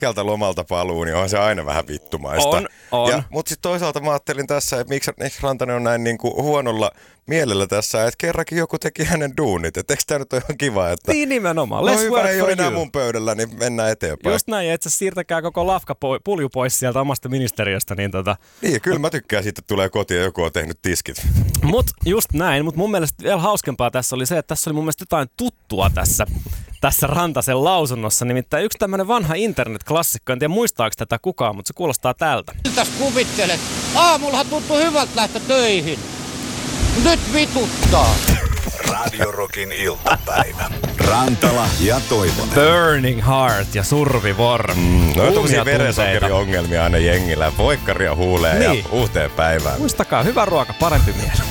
pitkältä lomalta paluu, niin on se aina vähän vittumaista. On. Mutta sitten toisaalta mä ajattelin tässä, että miksi Rantanen on näin niinku huonolla mielellä tässä, että kerrankin joku teki hänen duunit. Että eikö tämä nyt ole ihan kiva, että niin nimenomaan. no hyvä, ei ole enää mun pöydällä, niin mennään eteenpäin. Just näin, että siirtäkää koko lafka pulju pois sieltä omasta ministeriöstä. Niin, kyllä mä tykkään siitä, että tulee kotiin ja joku on tehnyt tiskit. Mut just näin, mutta mun mielestä vielä hauskempaa tässä oli se, että tässä oli mun mielestä jotain tuttua tässä Rantasen lausunnossa. Nimittäin yksi tämmönen vanha internet-klassikko, en tiedä muistaako tätä kukaan, mutta se kuulostaa tältä. Mitäs kuvittelet? Aamullahan tuntuu hyvältä lähteä töihin. Nyt vituttaa. Radio Rockin iltapäivä. Rantala ja Toivonen. Burning Heart ja Survi Vor. No on tommosia verensokeriongelmia aina jengillä. Voikkaria huuleen ja uuteen päivään. Muistakaa, hyvä ruoka, parempi mies.